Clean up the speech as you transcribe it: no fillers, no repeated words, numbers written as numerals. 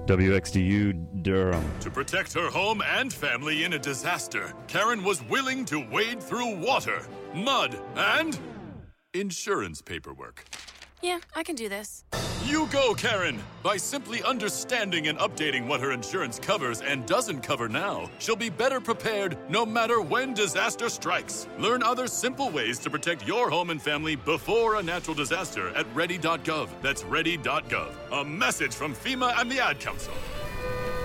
WXDU Durham. To protect her home and family in a disaster, Karen was willing to wade through water, mud, and insurance paperwork. Yeah, I can do this. You go, Karen! By simply understanding and updating what her insurance covers and doesn't cover now, she'll be better prepared no matter when disaster strikes. Learn other simple ways to protect your home and family before a natural disaster at ready.gov. That's ready.gov. A message from FEMA and the Ad Council.